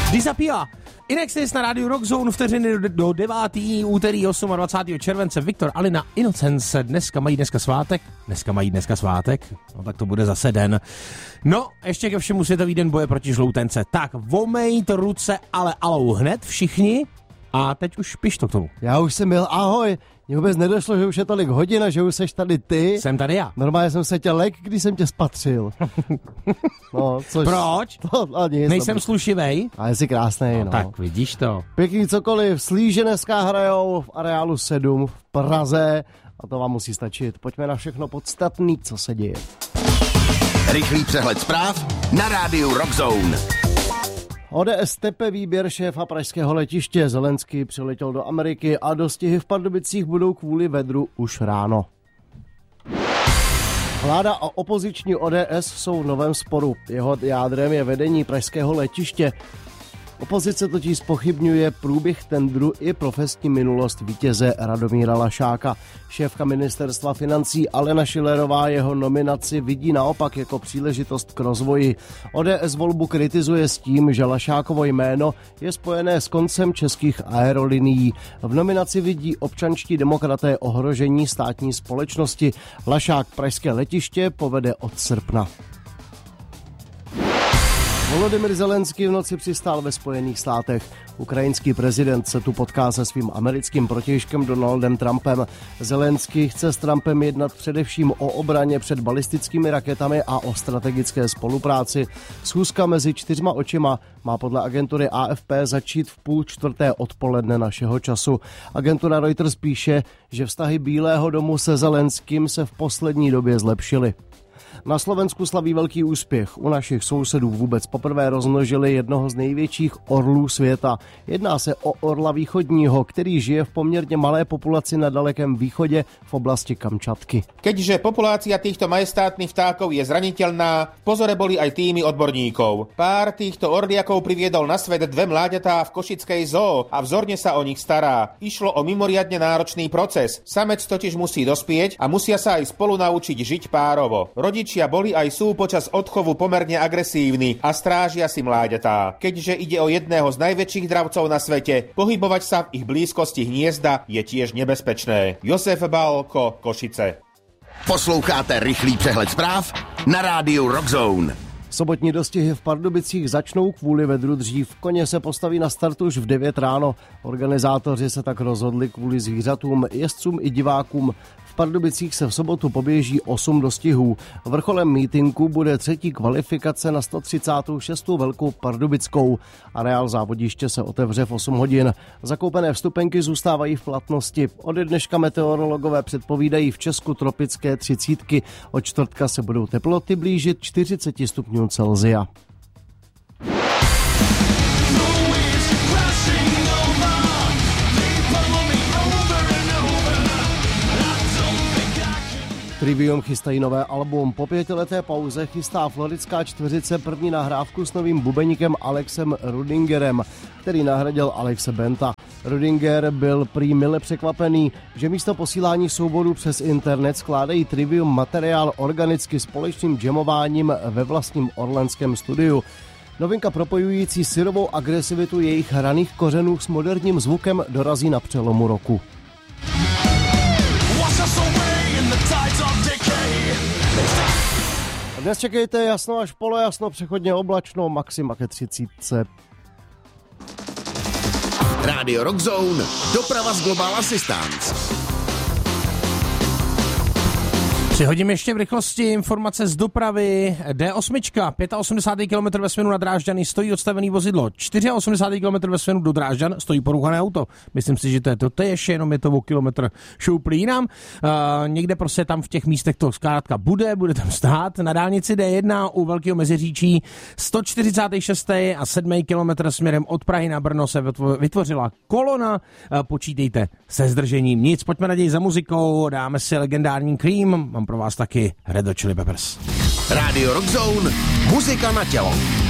Disapia. Inexis na rádiu Rock Zone, vteřiny do 9. úterý 28. července. Viktor, Alina, Innocence dneska mají svátek. No tak to bude zase den. No, ještě ke všemu světový den boje proti žloutence. Tak, vomejte ruce, ale alou hned všichni. A teď už piš to k tomu. Já už jsem byl, ahoj. Mně vůbec nedošlo, že už je tolik hodin a že už seš tady ty. Jsem tady já. Normálně jsem se tě lek, když jsem tě spatřil. No, což... Proč? Nejsem slušivej? Ale jsi krásnej, no. Tak vidíš to. Pěkný cokoliv, Slíže dneska hrajou v areálu 7 v Praze a to vám musí stačit. Pojďme na všechno podstatný, co se děje. Rychlý přehled zpráv na rádiu Rock Zone. ODS tepe výběr šéfa pražského letiště. Zelenský přiletěl do Ameriky a dostihy v Pardubicích budou kvůli vedru už ráno. Vláda a opoziční ODS jsou v novém sporu. Jeho jádrem je vedení pražského letiště. Opozice totiž zpochybňuje průběh tendru i profesní minulost vítěze Radomíra Lašáka. Šéfka ministerstva financí Alena Schillerová jeho nominaci vidí naopak jako příležitost k rozvoji. ODS volbu kritizuje s tím, že Lašákovo jméno je spojené s koncem českých aerolinií. V nominaci vidí občanští demokraté ohrožení státní společnosti. Lašák pražské letiště povede od srpna. Volodymyr Zelenský v noci přistál ve Spojených státech. Ukrajinský prezident se tu potká se svým americkým protějškem Donaldem Trumpem. Zelenský chce s Trumpem jednat především o obraně před balistickými raketami a o strategické spolupráci. Schůzka mezi 4 očima má podle agentury AFP začít v 3:30 odpoledne našeho času. Agentura Reuters píše, že vztahy Bílého domu se Zelenským se v poslední době zlepšily. Na Slovensku slaví velký úspěch. U našich sousedů vůbec poprvé rozmnožili jednoho z největších orlů světa. Jedná se o orla východního, který žije v poměrně malé populaci na dalekém východě v oblasti Kamčatky. Keďže populácia týchto majestátnych vtákov je zraniteľná, v pozore boli aj týmy odborníkov. Pár týchto orliakov priviedol na svet 2 mláďatá v Košickej zoo a vzorne sa o nich stará. Išlo o mimoriadne náročný proces. Samec totiž musí dospieť a musia sa aj spolu naučiť žiť párovo. Rodičia boli aj sú počas odchovu pomerne agresívni a strážia si mláďatá. Keďže ide o jedného z najväčších dravcov na svete, pohybovať sa v ich blízkosti hniezda je tiež nebezpečné. Josef Balko, Košice. Posloucháte rychlý přehled zpráv na rádiu Rock Zone. Sobotní dostihy v Pardubicích začnou kvůli vedru dřív. Koně se postaví na start už v 9 ráno. Organizátoři se tak rozhodli kvůli zvířatům, jezdcům i divákům. V Pardubicích se v sobotu poběží 8 dostihů. Vrcholem mítinku bude 3. kvalifikace na 136. Velkou Pardubickou. Areál závodiště se otevře v 8 hodin. Zakoupené vstupenky zůstávají v platnosti. Od dneška meteorologové předpovídají v Česku tropické 30. Od čtvrtka se budou teploty blížit 40 stupňů Celsia. Trivium chystají nové album. Po 5leté pauze chystá Floridská čtveřice první nahrávku s novým bubeníkem Alexem Rudingerem, který nahradil Alexe Benta. Rudinger byl prý mile překvapený, že místo posílání souborů přes internet skládají Trivium materiál organicky společným jamováním ve vlastním orlandském studiu. Novinka propojující syrovou agresivitu jejich hraných kořenů s moderním zvukem dorazí na přelomu roku. Dnes čekejte jasno až polojasno, přechodně oblačno, maxima ke 30. Radio Rock Zone, doprava z Global Assistance. Přihodím ještě v rychlosti informace z dopravy. D8, 85 km ve směru na Drážďany, stojí odstavený vozidlo. 84 km ve směru do Drážďan stojí porouchané auto. Myslím si, že to je totéž, jenom je to o kilometr šouplý jinam. Někde prostě tam v těch místech to zkrátka bude tam stát. Na dálnici D1 u Velkého Meziříčí 146. a 7. kilometr směrem od Prahy na Brno se vytvořila kolona. Počítejte se zdržením. Nic, pojďme naději za muzikou, dáme si legendární Cream. Mám pro vás taky Red Hot Chili Peppers. Radio Rock Zone, muzika na tělo.